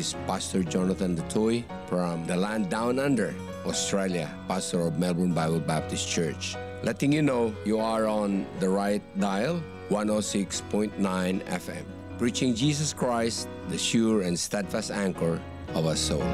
is Pastor Jonathan Dutoy from the land down under, Australia, pastor of Melbourne Bible Baptist Church. Letting you know you are on the right dial, 106.9 FM. Preaching Jesus Christ, the sure and steadfast anchor of our soul.